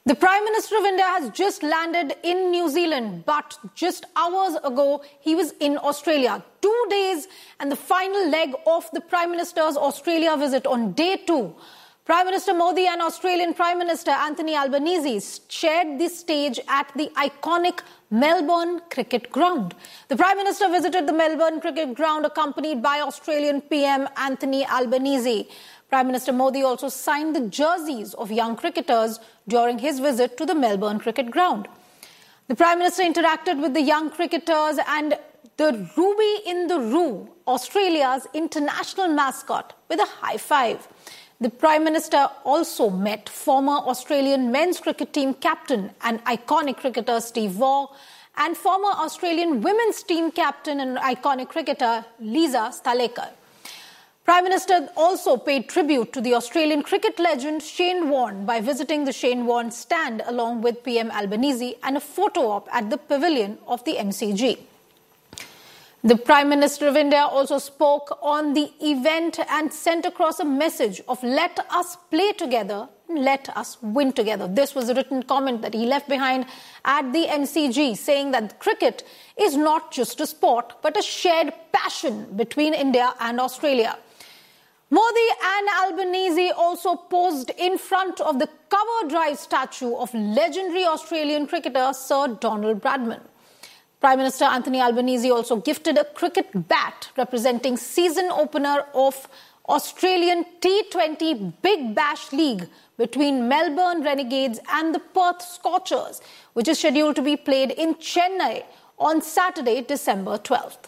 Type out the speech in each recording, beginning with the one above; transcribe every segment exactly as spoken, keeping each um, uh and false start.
The Prime Minister of India has just landed in New Zealand, but just hours ago, he was in Australia. Two days and the final leg of the Prime Minister's Australia visit on day two. Prime Minister Modi and Australian Prime Minister Anthony Albanese shared the stage at the iconic Melbourne Cricket Ground. The Prime Minister visited the Melbourne Cricket Ground accompanied by Australian P M Anthony Albanese. Prime Minister Modi also signed the jerseys of young cricketers during his visit to the Melbourne Cricket Ground. The Prime Minister interacted with the young cricketers and the Ruby in the Roo, Australia's international mascot, with a high five. The Prime Minister also met former Australian men's cricket team captain and iconic cricketer Steve Waugh and former Australian women's team captain and iconic cricketer Lisa Sthalekar. Prime Minister also paid tribute to the Australian cricket legend Shane Warne by visiting the Shane Warne stand along with P M Albanese and a photo op at the pavilion of the M C G. The Prime Minister of India also spoke on the event and sent across a message of let us play together, let us win together. This was a written comment that he left behind at the M C G, saying that cricket is not just a sport but a shared passion between India and Australia. Modi and Albanese also posed in front of the cover drive statue of legendary Australian cricketer Sir Donald Bradman. Prime Minister Anthony Albanese also gifted a cricket bat representing season opener of Australian T twenty Big Bash League between Melbourne Renegades and the Perth Scorchers, which is scheduled to be played in Chennai on Saturday, December twelfth.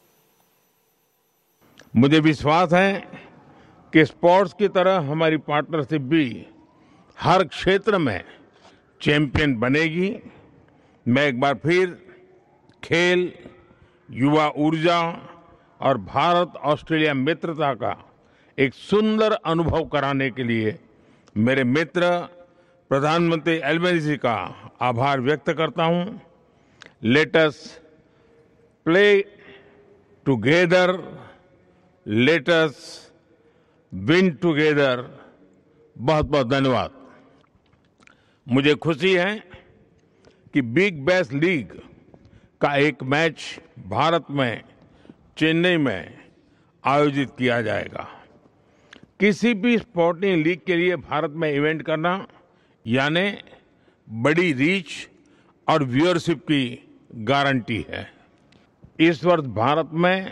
मुझे विश्वास है कि sports की तरह हमारी partnership भी हर क्षेत्र में चैंपियन बनेगी। मैं एक बार फिर खेल, युवा ऊर्जा और भारत ऑस्ट्रेलिया मित्रता का एक सुंदर अनुभव कराने के लिए मेरे मित्र प्रधानमंत्री एल्बनीज़ी का आभार व्यक्त करता हूं। Let us play together, let us win together. बहुत बहुत धन्यवाद। मुझे खुशी है कि बिग बैश लीग का एक मैच भारत में चेन्नई में आयोजित किया जाएगा। किसी भी स्पोर्टिंग लीग के लिए भारत में इवेंट करना यानी बड़ी रीच और व्यूअरशिप की गारंटी है। इस वर्ष भारत में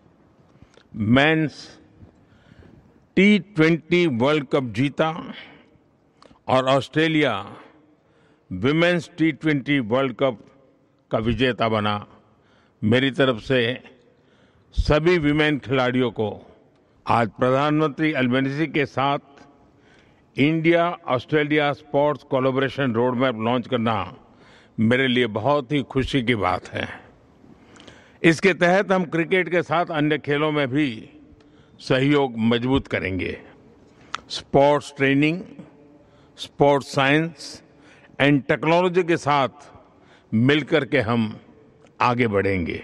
mains T twenty world cup जीता और Australia women's T twenty world cup का विजेता बना। मेरी तरफ से सभी विमेन खिलाड़ियों को आज प्रधानमंत्री अल्बनीज़ी के साथ India Australia sports collaboration road map launch करना मेरे लिए बहुत ही खुशी की बात है। इसके तहत हम क्रिकेट के साथ अन्य खेलों में भी सहयोग मजबूत करेंगे। Sports training, sports science and technology के साथ मिलकर के हम आगे बढ़ेंगे।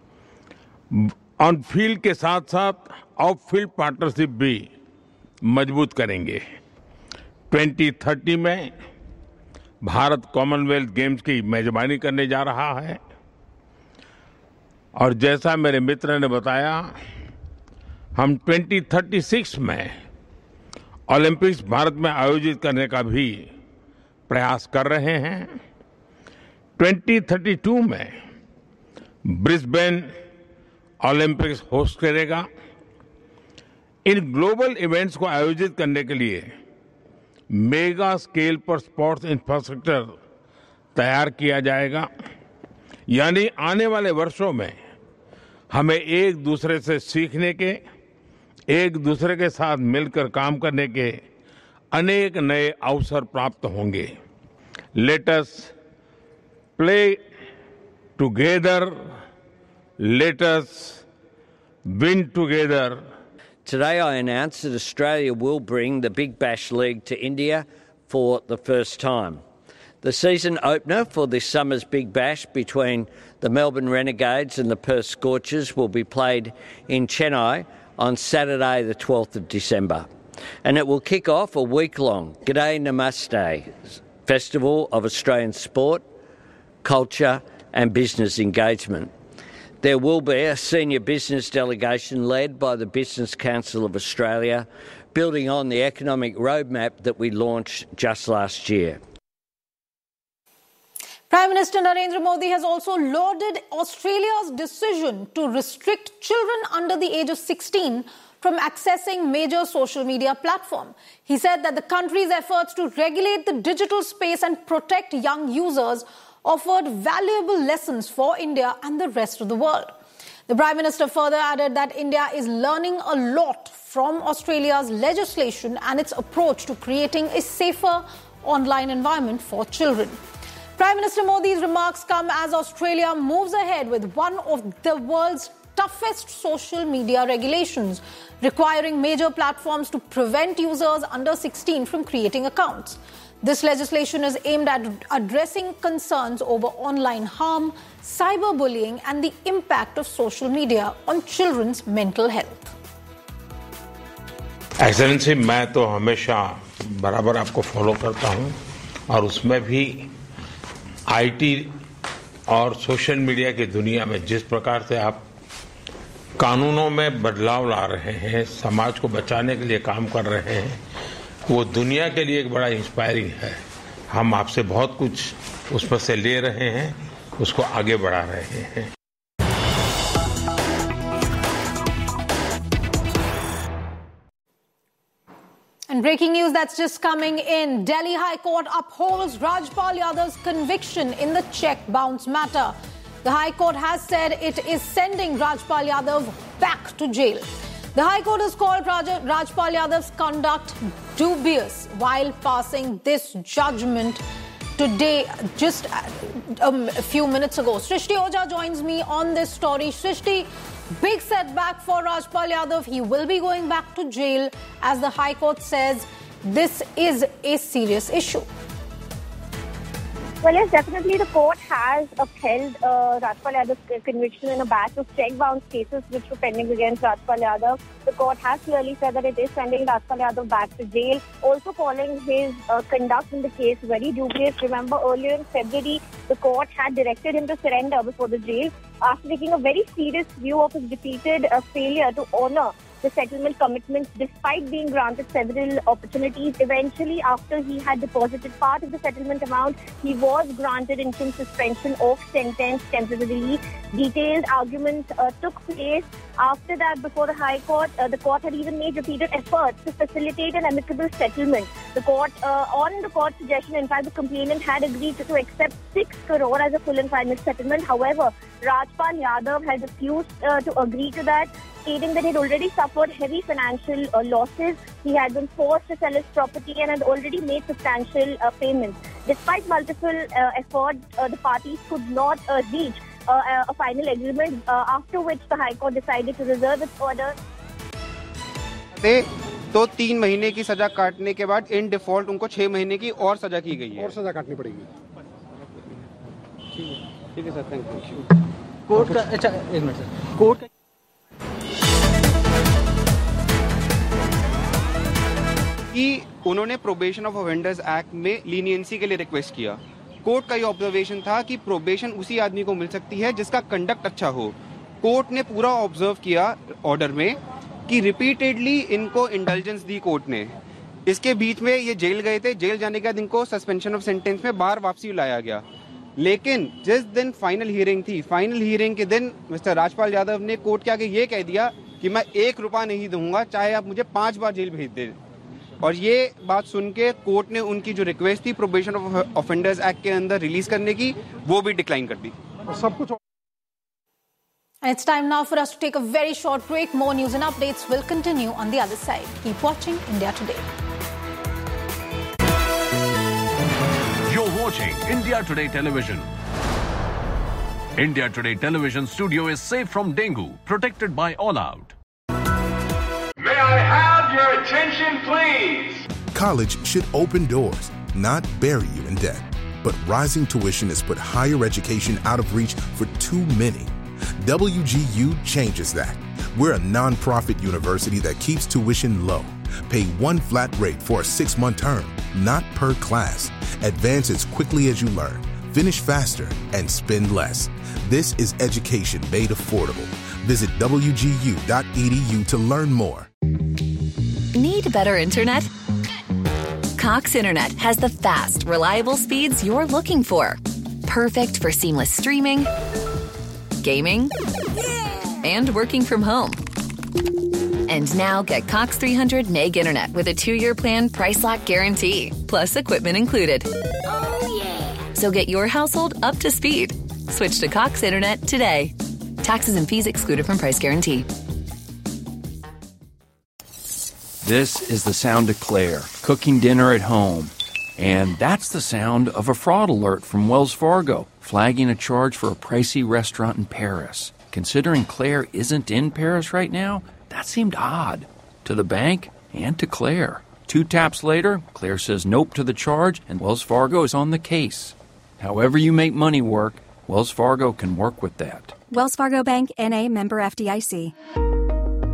ऑन फील्ड के साथ साथ ऑफ फील्ड पार्टनरशिप भी मजबूत करेंगे। ट्वेंटी थर्टी में भारत कॉमनवेल्थ गेम्स की मेजबानी करने जा रहा है और जैसा मेरे मित्र ने बताया, हम ट्वेंटी थर्टी सिक्स में ओलंपिक्स भारत में आयोजित करने का भी प्रयास कर रहे हैं। ट्वेंटी थर्टी टू में ब्रिस्बेन ओलंपिक्स होस्ट करेगा। इन ग्लोबल इवेंट्स को आयोजित करने के लिए मेगा स्केल पर स्पोर्ट्स इंफ्रास्ट्रक्चर तैयार किया जाएगा। यानी आने वाले वर्षों में हमें एक दूसरे से सीखने के, एक दूसरे के साथ मिलकर काम करने के अनेक नए अवसर प्राप्त होंगे। Let us play together, let us win together. Today I announced that Australia will bring the Big Bash League to India for the first time. The season opener for this summer's Big Bash between the Melbourne Renegades and the Perth Scorchers will be played in Chennai on Saturday the twelfth of December. And it will kick off a week-long G'day Namaste festival of Australian sport, culture and business engagement. There will be a senior business delegation led by the Business Council of Australia, building on the economic roadmap that we launched just last year. Prime Minister Narendra Modi has also lauded Australia's decision to restrict children under the age of sixteen from accessing major social media platforms. He said that the country's efforts to regulate the digital space and protect young users offered valuable lessons for India and the rest of the world. The Prime Minister further added that India is learning a lot from Australia's legislation and its approach to creating a safer online environment for children. Prime Minister Modi's remarks come as Australia moves ahead with one of the world's toughest social media regulations, requiring major platforms to prevent users under sixteen from creating accounts. This legislation is aimed at addressing concerns over online harm, cyberbullying, and the impact of social media on children's mental health. Excellency, मैं तो हमेशा बराबर आपको follow करता हूं और उसमें भी आईटी और सोशल मीडिया की दुनिया में जिस प्रकार से आप कानूनों में बदलाव ला रहे हैं, समाज को बचाने के लिए काम कर रहे हैं, वो दुनिया के लिए एक बड़ा इंस्पायरिंग है. हम आपसे बहुत कुछ उसमें से ले रहे हैं, उसको आगे बढ़ा रहे हैं. And breaking news that's just coming in. Delhi High Court upholds Rajpal Yadav's conviction in the cheque bounce matter. The High Court has said it is sending Rajpal Yadav back to jail. The High Court has called Raj- Rajpal Yadav's conduct dubious while passing this judgment today, just um, a few minutes ago. Srishti Oja joins me on this story. Srishti, big setback for Rajpal Yadav. He will be going back to jail as the High Court says this is a serious issue. Well, yes, definitely the court has upheld uh, Rajpal Yadav's conviction in a batch of cheque bounce cases which were pending against Rajpal Yadav. The court has clearly said that it is sending Rajpal Yadav back to jail, also calling his uh, conduct in the case very dubious. Remember, earlier in February, the court had directed him to surrender before the jail after taking a very serious view of his repeated uh, failure to honour the settlement commitments despite being granted several opportunities. Eventually, after he had deposited part of the settlement amount, he was granted interim suspension of sentence temporarily. Detailed arguments uh, took place after that before the High Court. Uh, the court had even made repeated efforts to facilitate an amicable settlement. The court, uh, on the court's suggestion, in fact, the complainant had agreed to, to accept six crore as a full and final settlement. However, Rajpal Yadav had refused uh, to agree to that, stating that he had already suffered heavy financial uh, losses. He had been forced to sell his property and had already made substantial uh, payments. Despite multiple uh, efforts, uh, the parties could not uh, reach uh, a final agreement, uh, after which the High Court decided to reserve its order. तो तीन महीने की सजा काटने के बाद in default उनको छह महीने की और सजा की गई है. और सजा काटनी पड़ेगी. ठीक है सर, थैंक यू. कोर्ट का अच्छा एक मिनट सर. कोर्ट कि उन्होंने प्रोबेशन ऑफ ऑफेंडर्स एक्ट में लीनियंसी के लिए रिक्वेस्ट किया. कोर्ट का ये ऑब्जर्वेशन था कि प्रोबेशन उसी आदमी को मिल सकती है जिसका कंडक्ट अच्छा हो. कोर्ट ने पूरा ऑब्जर्व किया ऑर्डर में कि रिपीटेडली इनको इंडल्जेंस दी कोर्ट ने. इसके बीच में ये जेल गए थे. जेल जाने के बाद इनको सस्पेंशन ऑफ सेंटेंस में बाहर वापसी लाया गया. लेकिन जिस दिन फाइनल हियरिंग थी, फाइनल हियरिंग के दिन मिस्टर राजपाल यादव ने कोर्ट के आगे ये कह दिया कि मैं एक रुपया नहीं दूंगा, चाहे आप मुझे पांच बार जेल भेज दें. और ये बात सुन के कोर्ट ने उनकी जो रिक्वेस्ट थी प्रोबेशन ऑफ ऑफेंडर्स एक्ट के अंदर रिलीज करने की, वो भी डिक्लाइन कर दी. सब कुछ. And it's time now for us to take a very short break. More news and updates will continue on the other side. Keep watching India Today. You're watching India Today Television. India Today Television studio is safe from dengue, protected by All Out. May I have your attention, please? College should open doors, not bury you in debt. But rising tuition has put higher education out of reach for too many. W G U changes that. We're a non-profit university that keeps tuition low. Pay one flat rate for a six-month term, not per class. Advance as quickly as you learn, finish faster, and spend less. This is education made affordable. Visit W G U dot E D U to learn more. Need better internet? Cox Internet has the fast, reliable speeds you're looking for. Perfect for seamless streaming, gaming, and working from home. And now get Cox three hundred meg internet with a two-year plan price lock guarantee, plus equipment included. Oh, yeah. So get your household up to speed. Switch to Cox Internet today. Taxes and fees excluded from price guarantee. This is the sound of Claire, cooking dinner at home. And that's the sound of a fraud alert from Wells Fargo, flagging a charge for a pricey restaurant in Paris. Considering Claire isn't in Paris right now, that seemed odd to the bank and to Claire. Two taps later, Claire says nope to the charge, and Wells Fargo is on the case. However you make money work, Wells Fargo can work with that. Wells Fargo Bank, N A, member F D I C.